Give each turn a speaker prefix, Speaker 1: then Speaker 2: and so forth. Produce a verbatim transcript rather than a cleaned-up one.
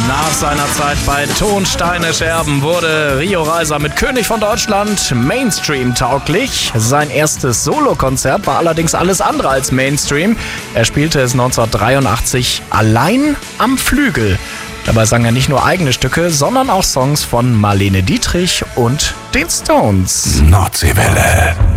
Speaker 1: Nach seiner Zeit bei Tonsteine Scherben wurde Rio Reiser mit König von Deutschland Mainstream-tauglich. Sein erstes Solokonzert war allerdings alles andere als Mainstream. Er spielte es neunzehnhundertdreiundachtzig allein am Flügel. Dabei sang er nicht nur eigene Stücke, sondern auch Songs von Marlene Dietrich und den Stones.
Speaker 2: Nordseewelle.